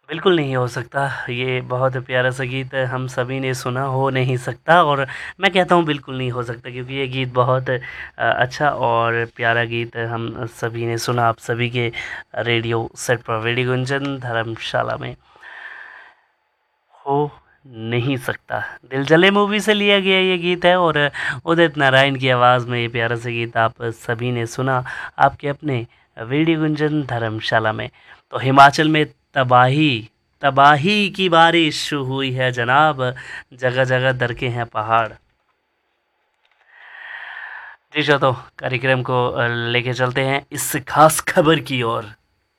बिल्कुल नहीं हो सकता। ये बहुत प्यारा सा गीत हम सभी ने सुना, हो नहीं सकता। और मैं कहता हूँ बिल्कुल नहीं हो सकता, क्योंकि ये गीत बहुत अच्छा और प्यारा गीत हम सभी ने सुना, आप सभी के रेडियो सेट पर, रेडियो गुंजन धर्मशाला में। हो नहीं सकता, दिल जले मूवी से लिया गया ये गीत है, और उदित नारायण की आवाज़ में ये प्यारा सा गीत आप सभी ने सुना आपके अपने रेडियो गुंजन धर्मशाला में। तो हिमाचल में तबाही तबाही की बारिश हुई है जनाब, जगह जगह दरके हैं पहाड़। जी तो कार्यक्रम को लेके चलते हैं इस खास खबर की ओर।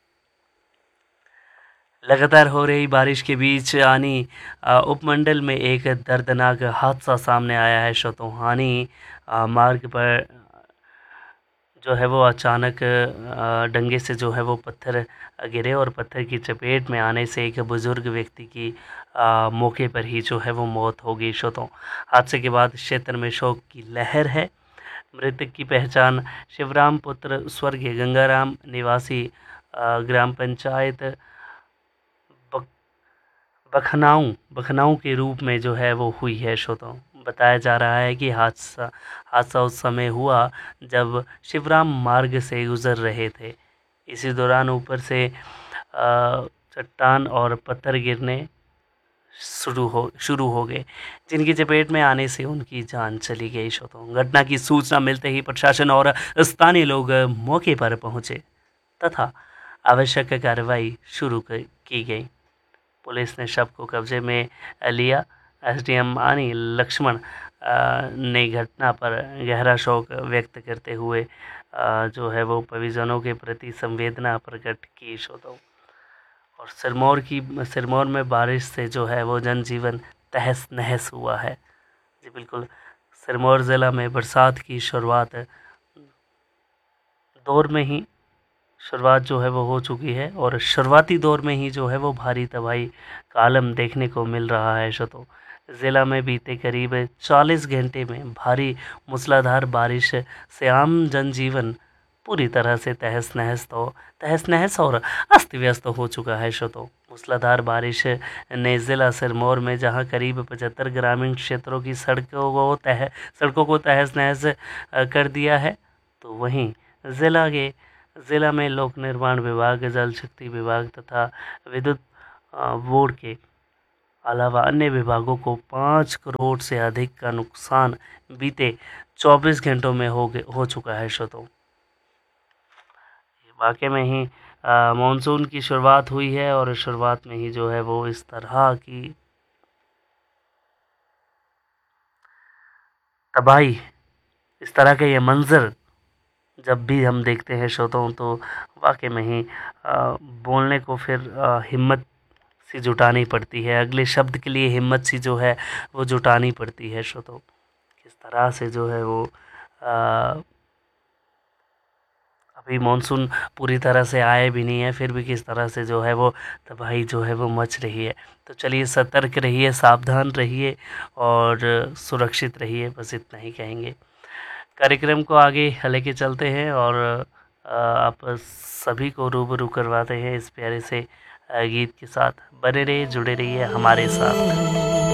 लगातार हो रही बारिश के बीच आनी उपमंडल में एक दर्दनाक हादसा सामने आया है। शतोहानी मार्ग पर जो है वो अचानक डंगे से जो है वो पत्थर गिरे, और पत्थर की चपेट में आने से एक बुजुर्ग व्यक्ति की मौके पर ही जो है वो मौत हो गई। शोतों हादसे के बाद क्षेत्र में शोक की लहर है। मृतक की पहचान शिवराम पुत्र स्वर्गीय गंगाराम निवासी ग्राम पंचायत बक- बखनाऊ बखनाऊ के रूप में जो है वो हुई है। श्रोताओं बताया जा रहा है कि हादसा हादसा उस समय हुआ जब शिवराम मार्ग से गुजर रहे थे। इसी दौरान ऊपर से चट्टान और पत्थर गिरने शुरू हो गए, जिनकी चपेट में आने से उनकी जान चली गई। श्रोताओं घटना की सूचना मिलते ही प्रशासन और स्थानीय लोग मौके पर पहुंचे तथा आवश्यक कार्रवाई की गई। पुलिस ने शव को कब्जे में लिया। एसडीएम आनी लक्ष्मण ने घटना पर गहरा शोक व्यक्त करते हुए जो है वो परिजनों के प्रति संवेदना प्रकट की। श्रोताओं और सिरमौर में बारिश से जो है वो जनजीवन तहस नहस हुआ है। जी बिल्कुल, सिरमौर ज़िला में बरसात की दौर में ही शुरुआत जो है वो हो चुकी है, और शुरुआती दौर में ही जो है वो भारी तबाही का आलम देखने को मिल रहा है। शतो ज़िला में बीते करीब 40 घंटे में भारी मूसलाधार बारिश से आम जनजीवन पूरी तरह से तहस नहस और अस्त व्यस्त हो चुका है। शतो मूसलाधार बारिश ने ज़िला सिरमौर में जहां करीब 75 ग्रामीण क्षेत्रों की सड़कों को तहस नहस कर दिया है, तो वहीं ज़िला में लोक निर्माण विभाग, जल शक्ति विभाग तथा विद्युत बोर्ड के अलावा अन्य विभागों को 5 करोड़ से अधिक का नुकसान बीते 24 घंटों में हो चुका है। श्रोताओं वाकई में ही मानसून की शुरुआत हुई है, और शुरुआत में ही जो है वो इस तरह की तबाही, इस तरह के ये मंजर जब भी हम देखते हैं श्रोताओं, तो वाकई में ही बोलने को फिर हिम्मत सी जुटानी पड़ती है। अगले शब्द के लिए हिम्मत सी जो है वो जुटानी पड़ती है। श्रोताओं किस तरह से जो है वो अभी मानसून पूरी तरह से आए भी नहीं है, फिर भी किस तरह से जो है वो तबाही जो है वो मच रही है। तो चलिए सतर्क रहिए, सावधान रहिए और सुरक्षित रहिए, बस इतना ही कहेंगे। कार्यक्रम को आगे लेके चलते हैं, और आप सभी को रूबरू करवाते हैं इस प्यारे से गीत के साथ। बने रहिए, जुड़े रहिए हमारे साथ।